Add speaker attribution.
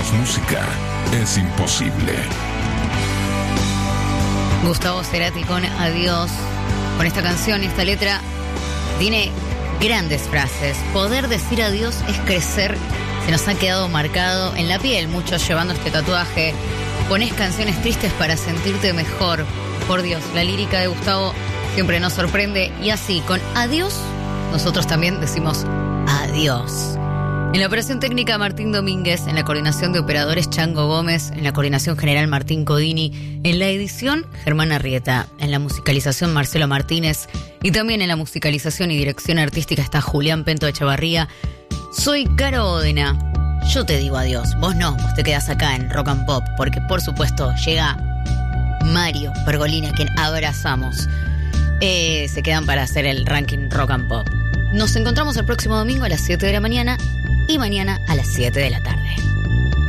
Speaker 1: hacemos música es imposible.
Speaker 2: Gustavo Cerati con Adiós. Con esta canción y esta letra tiene grandes frases. Poder decir adiós es crecer. Se nos ha quedado marcado en la piel. Muchos llevando este tatuaje. Ponés canciones tristes para sentirte mejor. Por Dios, la lírica de Gustavo siempre nos sorprende. Y así, con Adiós, nosotros también decimos adiós. En la operación técnica, Martín Domínguez. En la coordinación de operadores, Chango Gómez. En la coordinación general, Martín Codini. En la edición, Germán Arrieta. En la musicalización, Marcelo Martínez. Y también en la musicalización y dirección artística está Julián Pento Echevarría. Soy Caro Odena. Yo te digo adiós. Vos no, vos te quedás acá en Rock and Pop. Porque, por supuesto, llega Mario Pergolini, a quien abrazamos. Se quedan para hacer el ranking Rock and Pop. Nos encontramos el próximo domingo a las 7 de la mañana y mañana a las 7 de la tarde.